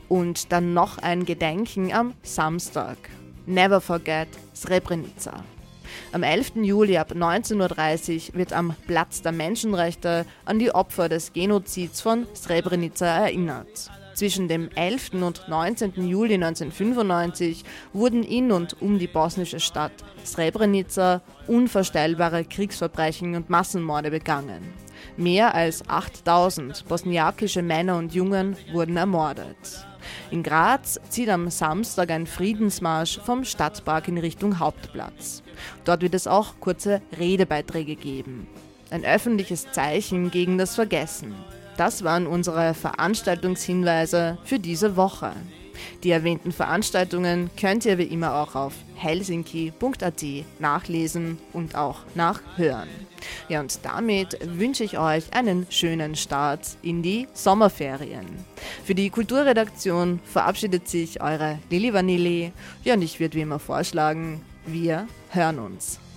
Und dann noch ein Gedenken am Samstag. Never forget Srebrenica. Am 11. Juli ab 19:30 Uhr wird am Platz der Menschenrechte an die Opfer des Genozids von Srebrenica erinnert. Zwischen dem 11. und 19. Juli 1995 wurden in und um die bosnische Stadt Srebrenica unvorstellbare Kriegsverbrechen und Massenmorde begangen. Mehr als 8000 bosniakische Männer und Jungen wurden ermordet. In Graz zieht am Samstag ein Friedensmarsch vom Stadtpark in Richtung Hauptplatz. Dort wird es auch kurze Redebeiträge geben. Ein öffentliches Zeichen gegen das Vergessen. Das waren unsere Veranstaltungshinweise für diese Woche. Die erwähnten Veranstaltungen könnt ihr wie immer auch auf helsinki.at nachlesen und auch nachhören. Ja, und damit wünsche ich euch einen schönen Start in die Sommerferien. Für die Kulturredaktion verabschiedet sich eure Lili Vanilli. Ja, und ich würde wie immer vorschlagen, wir hören uns.